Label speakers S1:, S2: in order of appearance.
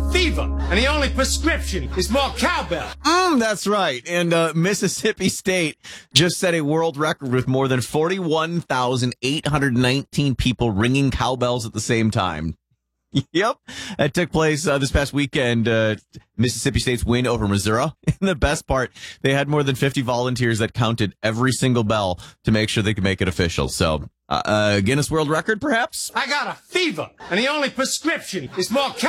S1: fever, and the only prescription is more cowbell.
S2: That's right. And Mississippi State just set a world record with more than 41,819 people ringing cowbells at the same time. Yep. It took place this past weekend, Mississippi State's win over Missouri. And the best part, they had more than 50 volunteers that counted every single bell to make sure they could make it official. So, Guinness World Record, perhaps?
S1: I got a fever, and the only prescription is more cowbell.